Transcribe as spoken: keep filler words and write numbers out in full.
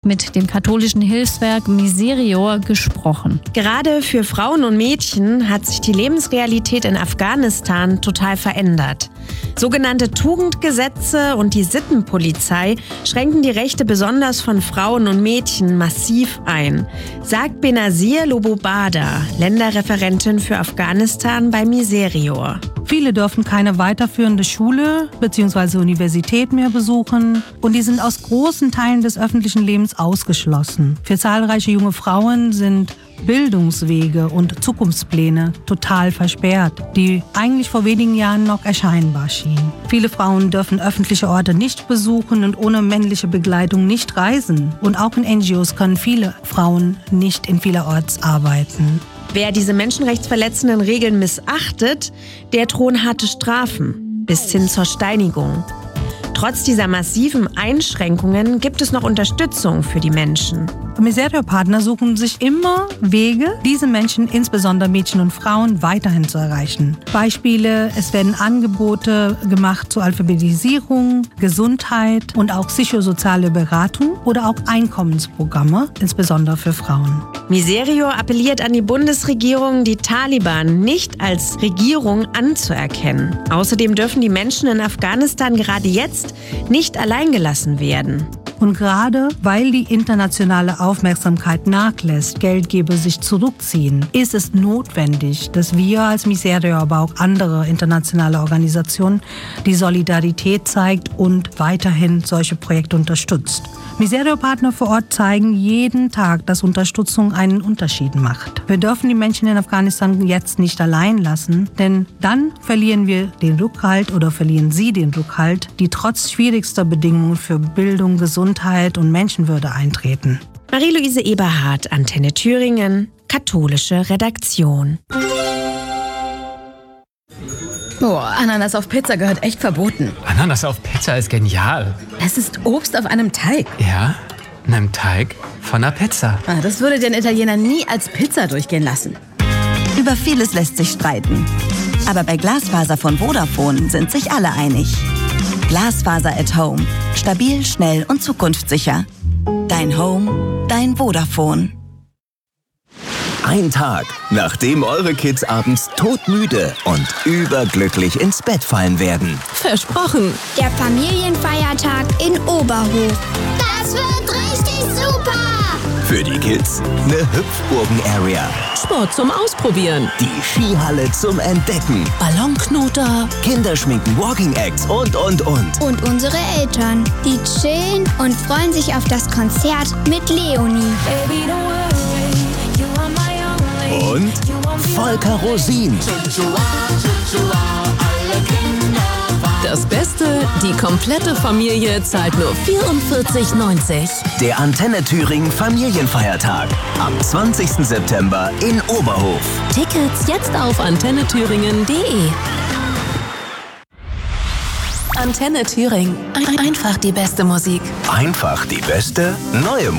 mit dem katholischen Hilfswerk Miserior gesprochen. Gerade für Frauen und Mädchen hat sich die Lebensrealität in Afghanistan total verändert. Sogenannte Tugendgesetze und die Sittenpolizei schränken die Rechte besonders von Frauen und Mädchen massiv ein, sagt Benazir Lobobada, Länderreferentin für Afghanistan bei Miserior. Viele dürfen keine weiterführende Schule bzw. Universität mehr besuchen und die sind aus großen Teilen des öffentlichen Lebens ausgeschlossen. Für zahlreiche junge Frauen sind Bildungswege und Zukunftspläne total versperrt, die eigentlich vor wenigen Jahren noch erscheinbar schienen. Viele Frauen dürfen öffentliche Orte nicht besuchen und ohne männliche Begleitung nicht reisen. Und auch in N G Os können viele Frauen nicht in vielerorts arbeiten. Wer diese menschenrechtsverletzenden Regeln missachtet, der drohen harte Strafen bis hin zur Steinigung. Trotz dieser massiven Einschränkungen gibt es noch Unterstützung für die Menschen. Miserior-Partner suchen sich immer Wege, diese Menschen, insbesondere Mädchen und Frauen, weiterhin zu erreichen. Beispiele: Es werden Angebote gemacht zur Alphabetisierung, Gesundheit und auch psychosoziale Beratung oder auch Einkommensprogramme, insbesondere für Frauen. Miserior appelliert an die Bundesregierung, die Taliban nicht als Regierung anzuerkennen. Außerdem dürfen die Menschen in Afghanistan gerade jetzt nicht allein gelassen werden. Und gerade weil die internationale Aufmerksamkeit nachlässt, Geldgeber sich zurückziehen, ist es notwendig, dass wir als Miserior, aber auch andere internationale Organisationen die Solidarität zeigt und weiterhin solche Projekte unterstützt. Miserior-Partner vor Ort zeigen jeden Tag, dass Unterstützung einen Unterschied macht. Wir dürfen die Menschen in Afghanistan jetzt nicht allein lassen, denn dann verlieren wir den Rückhalt oder verlieren sie den Rückhalt, die trotz schwierigster Bedingungen für Bildung, Gesundheit und Menschenwürde eintreten. Marie-Louise Eberhardt, Antenne Thüringen, katholische Redaktion. Oh, Ananas auf Pizza gehört echt verboten. Ananas auf Pizza ist genial. Es ist Obst auf einem Teig. Ja, einem Teig von einer Pizza. Ah, das würde den Italiener nie als Pizza durchgehen lassen. Über vieles lässt sich streiten. Aber bei Glasfaser von Vodafone sind sich alle einig. Glasfaser at Home. Stabil, schnell und zukunftssicher. Dein Home, dein Vodafone. Ein Tag, nachdem eure Kids abends todmüde und überglücklich ins Bett fallen werden. Versprochen. Der Familienfeiertag in Oberhof. Das wird richtig super. Für die Kids eine Hüpfburgen-Area. Sport zum Ausprobieren. Die Skihalle zum Entdecken. Ballonknoter. Kinderschminken, Walking-Acts und, und, und. Und unsere Eltern, die chillen und freuen sich auf das Konzert mit Leonie. Baby, don't worry, you are my only. Und Volker Rosin. Das Beste, die komplette Familie zahlt nur vierundvierzig neunzig. Der Antenne Thüringen Familienfeiertag am zwanzigsten September in Oberhof. Tickets jetzt auf antenne thüringen punkt de. Antenne Thüringen. Einfach die beste Musik. Einfach die beste neue Musik.